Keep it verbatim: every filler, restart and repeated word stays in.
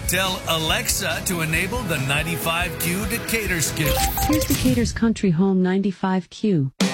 Tell Alexa to enable the ninety-five Q Decatur schedule. Here's Decatur's Country Home ninety-five Q.